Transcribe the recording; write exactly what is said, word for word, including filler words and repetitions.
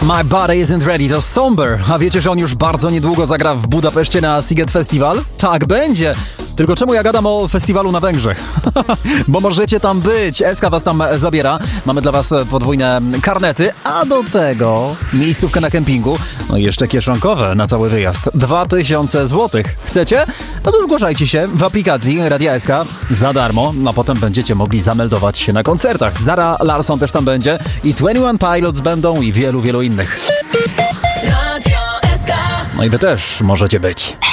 My Body Isn't Ready to Somber. A wiecie, że on już bardzo niedługo zagra w Budapeszcie na Sziget Festival? Tak będzie! Tylko czemu ja gadam o festiwalu na Węgrzech? Bo możecie tam być. Eska was tam zabiera. Mamy dla was podwójne karnety, a do tego miejscówkę na kempingu. No i jeszcze kieszonkowe na cały wyjazd. Dwa tysiące złotych. Chcecie? No to zgłaszajcie się w aplikacji Radia S K za darmo. No a potem będziecie mogli zameldować się na koncertach. Zara Larsson też tam będzie i dwadzieścia jeden Pilots będą i wielu, wielu innych. Radio S K. No i wy też możecie być.